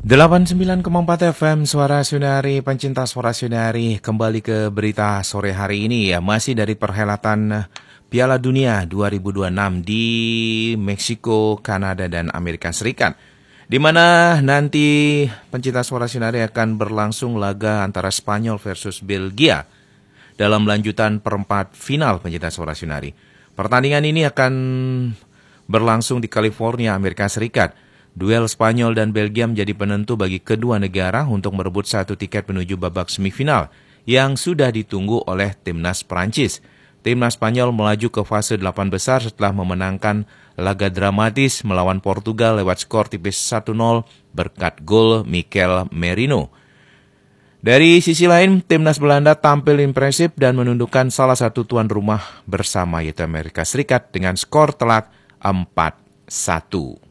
89,4 FM Suara Sunari, pencinta Suara Sunari, kembali ke berita sore hari ini ya, masih dari perhelatan Piala Dunia 2026 di Meksiko, Kanada dan Amerika Serikat, di mana nanti pencinta Suara Sunari akan berlangsung laga antara Spanyol versus Belgia dalam lanjutan perempat final pencinta Suara Sunari. Pertandingan ini akan berlangsung di California, Amerika Serikat. Duel Spanyol dan Belgia menjadi penentu bagi kedua negara untuk merebut satu tiket menuju babak semifinal yang sudah ditunggu oleh timnas Prancis. Timnas Spanyol melaju ke fase 8 besar setelah memenangkan laga dramatis melawan Portugal lewat skor tipis 1-0 berkat gol Mikel Merino. Dari sisi lain, timnas Belanda tampil impresif dan menundukkan salah satu tuan rumah bersama yaitu Amerika Serikat dengan skor telak 4-1.